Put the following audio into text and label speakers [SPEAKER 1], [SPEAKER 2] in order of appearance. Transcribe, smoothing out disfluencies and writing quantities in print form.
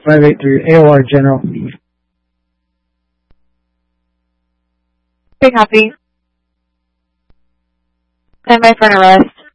[SPEAKER 1] 583 AOR General.
[SPEAKER 2] Okay, copy. Stand by for an arrest.